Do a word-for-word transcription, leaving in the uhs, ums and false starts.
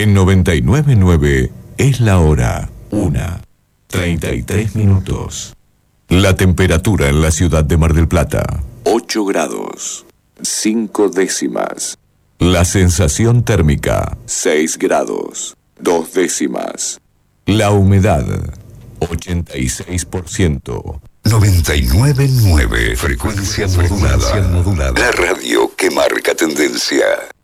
En noventa y nueve punto nueve es la hora una, treinta y tres minutos. La temperatura en la ciudad de Mar del Plata, ocho grados, cinco décimas. La sensación térmica, seis grados, dos décimas. La humedad, ochenta y seis por ciento. noventa y nueve punto nueve, frecuencia modulada. La radio que marca tendencia.